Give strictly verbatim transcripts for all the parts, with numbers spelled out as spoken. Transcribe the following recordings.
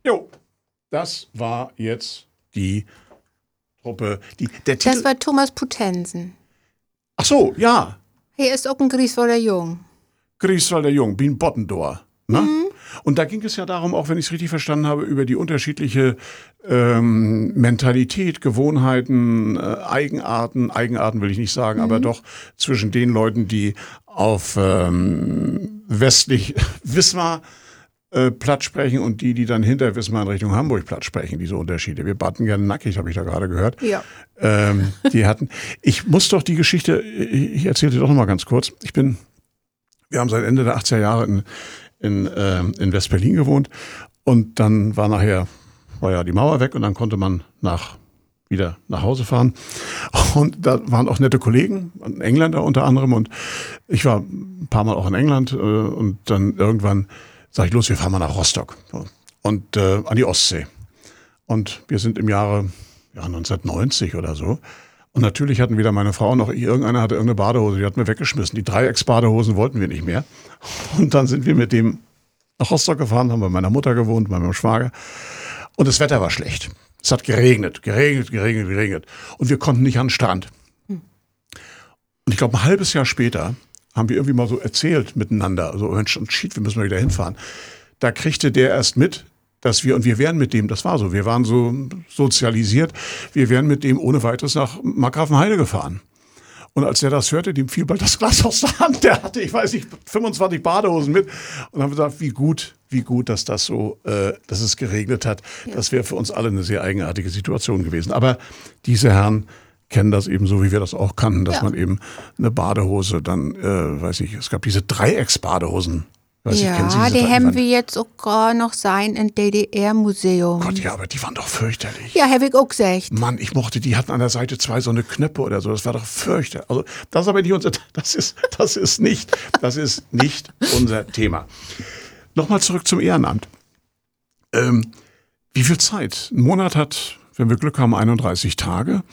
Jo, das war jetzt die Truppe. Die, der Titel, Das war Thomas Putensen. Ach so, ja. Hier ist auch ein Grieswalder Jung. Grieswalder Jung, Bien Bottendor. Ne? Mhm. Und da ging es ja darum, auch wenn ich es richtig verstanden habe, über die unterschiedliche ähm, Mentalität, Gewohnheiten, äh, Eigenarten, Eigenarten will ich nicht sagen, mhm. aber doch zwischen den Leuten, die auf ähm, westlich Wismar äh, platt sprechen und die, die dann hinter Wismar in Richtung Hamburg platt sprechen, diese Unterschiede. Wir baten gerne nackig, habe ich da gerade gehört. Ja. Ähm, die hatten, ich muss doch die Geschichte, ich erzähle dir doch noch mal ganz kurz. Ich bin, wir haben seit Ende der achtziger Jahre in in, äh, in West-Berlin gewohnt und dann war nachher, war ja die Mauer weg und dann konnte man nach, wieder nach Hause fahren und da waren auch nette Kollegen, Engländer unter anderem und ich war ein paar Mal auch in England äh, und dann irgendwann sag ich, los, wir fahren mal nach Rostock und äh, an die Ostsee und wir sind im Jahre ja, neunzehnhundertneunzig oder so. Und natürlich hatten weder meine Frau noch ich, irgendeiner hatte irgendeine Badehose, die hatten wir weggeschmissen. Die Dreiecksbadehosen wollten wir nicht mehr. Und dann sind wir mit dem nach Rostock gefahren, haben bei meiner Mutter gewohnt, bei meinem Schwager. Und das Wetter war schlecht. Es hat geregnet, geregnet, geregnet, geregnet. Und wir konnten nicht an den Strand. Und ich glaube, ein halbes Jahr später haben wir irgendwie mal so erzählt miteinander, so, Mensch, shit, wir müssen mal wieder hinfahren. Da kriegte der erst mit, dass wir, und wir wären mit dem, das war so, wir waren so sozialisiert, wir wären mit dem ohne weiteres nach Markgrafenheide gefahren. Und als der das hörte, dem fiel bald das Glas aus der Hand, der hatte, ich weiß nicht, fünfundzwanzig Badehosen mit. Und dann haben wir gesagt, wie gut, wie gut, dass das so, äh, dass es geregnet hat. Ja. Das wäre für uns alle eine sehr eigenartige Situation gewesen. Aber diese Herren kennen das eben so, wie wir das auch kannten, dass ja. man eben eine Badehose dann, äh, weiß ich, es gab diese Dreiecksbadehosen. Weiß ja, ich, die haben wir jetzt auch gar noch sein im D D R-Museum. Gott, ja, aber die waren doch fürchterlich. Ja, habe ich auch gesagt. Mann, ich mochte, die hatten an der Seite zwei so eine Knöpfe oder so, das war doch fürchterlich. Also, das ist aber nicht unser, das ist, das ist nicht, das ist nicht unser Thema. Nochmal zurück zum Ehrenamt. Ähm, wie viel Zeit? Ein Monat hat, wenn wir Glück haben, einunddreißig Tage.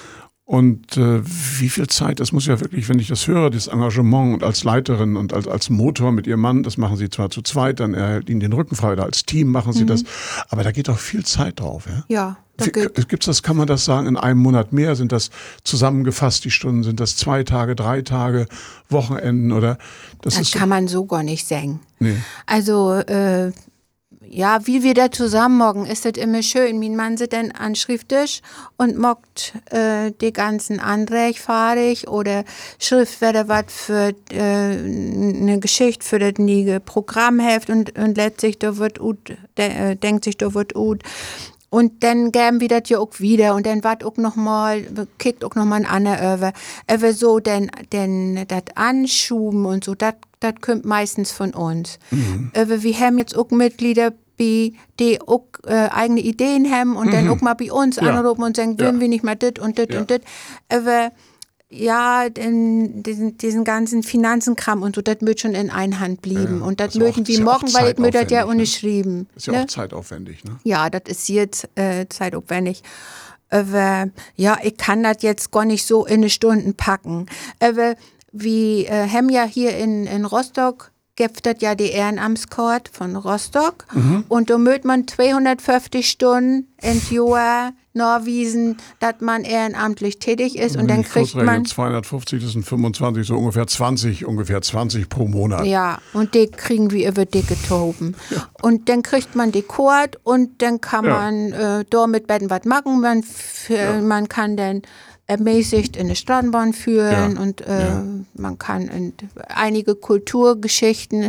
Und äh, wie viel Zeit, das muss ja wirklich, wenn ich das höre, das Engagement und als Leiterin und als, als Motor mit ihrem Mann, das machen sie zwar zu zweit, dann erhält ihnen den Rücken frei, oder als Team machen sie mhm. das, aber da geht auch viel Zeit drauf. Ja, ja da wie, geht. Gibt's das, kann man das sagen, in einem Monat mehr? Sind das zusammengefasst, die Stunden, sind das zwei Tage, drei Tage, Wochenenden oder? Das, das ist kann so, man so gar nicht sagen. Nee. Also, äh, ja, wie wir da zusammen morgen, ist das immer schön. Mein Mann sitzt dann an Schrifttisch und mockt äh, die ganzen Anträge fahrig oder schrift wieder was für äh, eine Geschichte für das nie Programmheft und, und letztlich da wird ut, de, äh, denkt sich da wird ut. Und dann geben wir das ja auch wieder und dann wird auch noch mal, kickt auch noch mal ein anderer über. Aber so, denn, denn das Anschuben und so, das das kommt meistens von uns. Mhm. Aber wir haben jetzt auch Mitglieder, die auch äh, eigene Ideen haben und mhm. dann auch mal bei uns ja. anrufen und sagen, wollen ja. wir nicht mal das und das ja. und das. Aber ja, den, diesen, diesen ganzen Finanzenkram und so, das wird schon in Einhand bleiben. Ja, und das möchten wir morgen, weil ich mir das ja unterschrieben. Ne? Ist ja ne? auch zeitaufwendig, ne? Ja, das ist jetzt äh, zeitaufwendig. Aber ja, ich kann das jetzt gar nicht so in eine Stunde packen. Aber wir äh, haben ja hier in, in Rostock, gibt es ja die Ehrenamtskarte von Rostock. Mhm. Und da möchte man zweihundertfünfzig Stunden ins Jahr nachweisen, dass man ehrenamtlich tätig ist. Und, und dann kriegt man zweihundertfünfzig, das sind fünfundzwanzig, so ungefähr zwanzig, ungefähr zwanzig pro Monat. Ja, und die kriegen wir über dicke Tauben. Ja. Und dann kriegt man die Karte und dann kann ja. man äh, da mit Betten was machen. Man, für, ja. man kann dann ermäßigt in eine Strandbahn führen ja. und äh, ja. man kann in einige Kulturgeschichten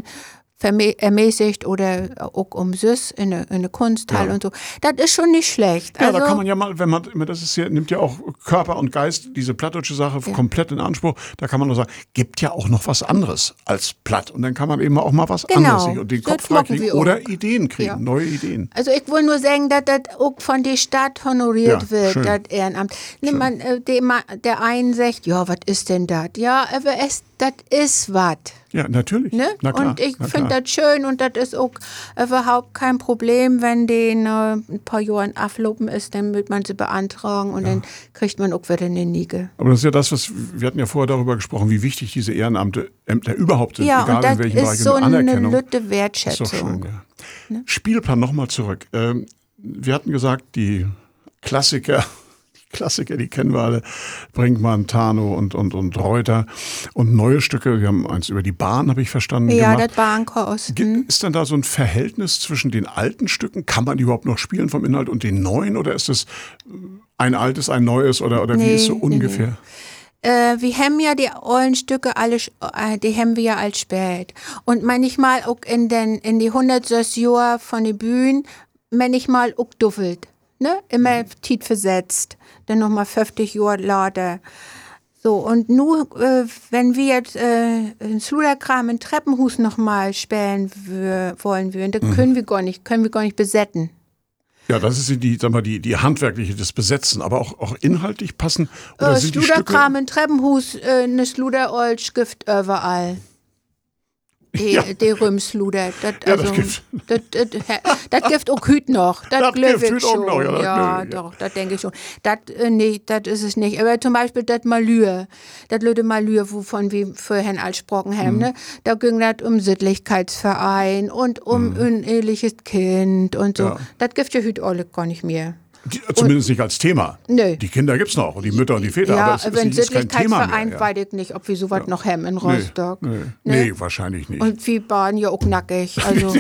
ermäßigt oder auch um Süß in eine, in eine Kunsthalle ja. und so. Das ist schon nicht schlecht. Ja, also, da kann man ja mal, wenn man, das ist ja, nimmt ja auch Körper und Geist, diese plattdeutsche Sache ja. komplett in Anspruch, da kann man nur sagen, gibt ja auch noch was anderes als platt. Und dann kann man eben auch mal was genau. anderes sich und den Kopf freikriegen oder auch. Ideen kriegen, ja. neue Ideen. Also ich will nur sagen, dass das auch von der Stadt honoriert ja, wird, schön. Das Ehrenamt. Nimmt man, äh, der, der einen sagt, ja, was ist denn das? Ja, aber es, das ist was. Ja, natürlich. Ne? Na klar, und ich finde das schön und das ist auch überhaupt kein Problem, wenn den äh, ein paar Jahren ablopen ist, dann wird man sie beantragen und ja. dann kriegt man auch wieder eine Niege. Aber das ist ja das, was wir hatten ja vorher darüber gesprochen, wie wichtig diese Ehrenamte Ämter überhaupt sind, ja, egal und das in welchem ist Bereich so Anerkennung. Eine Lütte Wertschätzung. Ist doch schön, ja. Ne? Spielplan nochmal zurück. Ähm, wir hatten gesagt, die Klassiker, die Klassiker, die kennen wir alle, Brinkmann, Tano und, und, und Reuter und neue Stücke. Wir haben eins über die Bahn, habe ich verstanden, Ja, gemacht. das Bahnchaos. Ge- Hm. Ist dann da so ein Verhältnis zwischen den alten Stücken? Kann man die überhaupt noch spielen vom Inhalt und den neuen? Oder ist es ein altes, ein neues? Oder, oder wie Nee, ist so nee, ungefähr? Äh, wir haben ja die alten Stücke alle, äh, die haben wir ja als spät. Und manchmal auch in den, in die hundertsechs Jahre von der Bühne, manchmal auch duffelt. Ne? Immer Tiet versetzt. Dann nochmal fünfzig Jahre later. So, und nur, äh, wenn wir jetzt äh, in Sluderkram in Treppenhus nochmal spielen wür- wollen würden, dann können wir gar nicht, können wir gar nicht besetzen. Ja, das ist die, sag mal, die, die handwerkliche, das Besetzen, aber auch, auch inhaltlich passen. Oder Äh, sind die Stücke, Sluderkram in Treppenhus, äh, ne Sluderolsch gibt überall. Die, Ja. die Rümsluder. Das, Ja, also, das gibt's. Das, das, das gibt auch Hüt noch. Das Das glaube gibt ich Hüt auch schon. noch, ja, das ja, glaub ich, ja. doch, das denke ich schon. Das, äh, nee, das ist es nicht. Aber zum Beispiel das Malür, das Lüde Malür, wovon wir vorhin als gesprochen haben, Mhm. ne? Da ging das um Sittlichkeitsverein und um uneheliches Kind und so. Ja. Das gibt ja Hüt alle gar nicht mehr. die, zumindest nicht als Thema. Nö. Die Kinder gibt's noch und die Mütter und die Väter, Ja, aber es ist, wenn nicht- ist kein Thema Sittlichkeitsverein mehr. Ja. weiß ich nicht, ob wir sowas noch haben in Rostock. Nee, nee, Ne? nee, wahrscheinlich nicht. Und wir waren ja auch nackig, also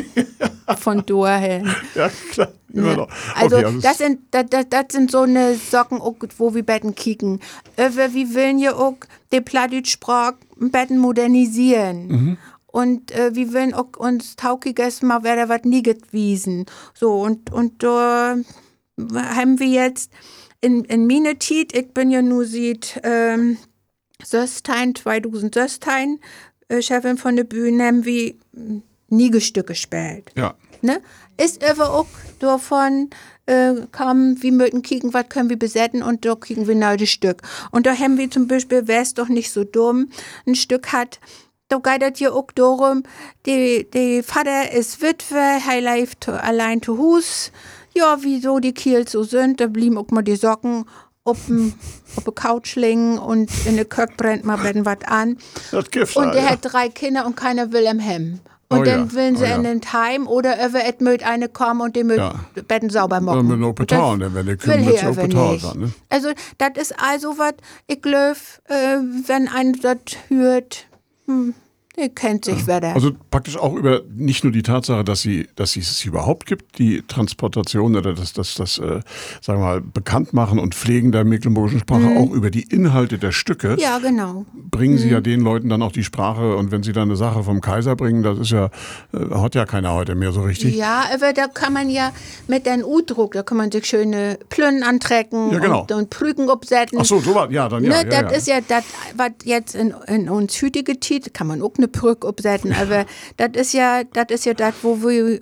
von dahin. ja, klar, immer Ja. noch. Also, Okay, das, sind, das, das, das sind so eine Socken, auch, wo wir Betten kicken. Äh, wir wir wollen ja auch die Plattdeutsch-Sprache Betten modernisieren. Mhm. Und äh, wir wollen auch uns taugiges mal wieder was nie gewiesen. So, und, und da haben wir jetzt in, in meine Tiet, ich bin ja nur seit ähm, Söstein, zweitausend Söstein, äh, Chefin von der Bühne, haben wir mm, nie Stücke gespielt. Ja. Ne? Ist aber auch davon äh, kam, wir möchten kicken, was können wir besetzen und da kriegen wir ein neues Stück. Und da haben wir zum Beispiel, wer ist doch nicht so dumm, ein Stück hat, da geht es ja auch darum, die, die Vater ist Witwe, er lebt allein zu Hus. Ja, wieso die Kiels so sind, da blieben auch mal die Socken auf dem Couch liegen und in der Köck brennt mal werden was an. Das Gift. Und da, der ja. hat drei Kinder und keiner will im Hemm. Und Oh dann ja, willen sie oh ja. in den Heim oder über et mögt eine kommen und die mögt Ja. Betten sauber Ja, machen. mit no Betal, Das wenn die will Kümmel mit hier so aber Betal nicht. dann, ne? Also, das ist also was, ich glaube, äh, wenn ein das hört, hm, der kennt sich wieder. Also praktisch auch über nicht nur die Tatsache, dass sie, dass sie es überhaupt gibt, die Transportation oder das, das, das, äh, sagen wir mal, Bekanntmachen und Pflegen der mecklenburgischen Sprache, auch über die Inhalte der Stücke, ja, genau. bringen sie ja den Leuten dann auch die Sprache. Und wenn sie dann eine Sache vom Kaiser bringen, das ist ja, äh, hat ja keiner heute mehr so richtig. Ja, aber da kann man ja mit einem U-Druck, da kann man sich schöne Plünnen antrecken Ja, genau. und, und Prügen absetzen. Ach so, so war, ja, dann ja. Ne, ja, das ja. ist ja das, was jetzt in, in uns hütige Tiet, kann man auch eine Brücke absetzen, aber das ist ja, das ist ja das, wo wir